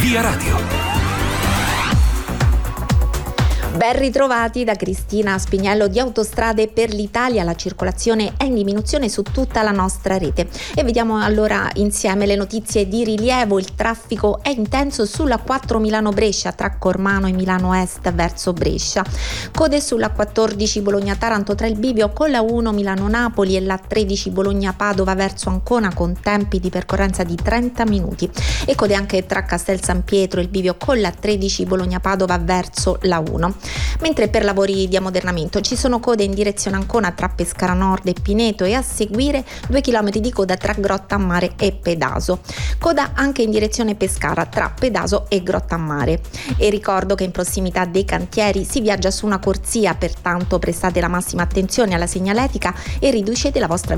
Via Radio. Ben ritrovati da Cristina Spignello di Autostrade per l'Italia. La circolazione è in diminuzione su tutta la nostra rete e vediamo allora insieme le notizie di rilievo. Il traffico è intenso sulla 4 Milano-Brescia tra Cormano e Milano Est verso Brescia. Code sulla 14 Bologna-Taranto tra il bivio con la 1 Milano-Napoli e la 13 Bologna-Padova verso Ancona con tempi di percorrenza di 30 minuti. E code anche tra Castel San Pietro e il bivio con la 13 Bologna-Padova verso la 1. Mentre per lavori di ammodernamento ci sono code in direzione Ancona tra Pescara Nord e Pineto e a seguire 2 km di coda tra Grottammare e Pedaso. Coda anche in direzione Pescara tra Pedaso e Grottammare. E ricordo che in prossimità dei cantieri si viaggia su una corsia, pertanto prestate la massima attenzione alla segnaletica e riducete la vostra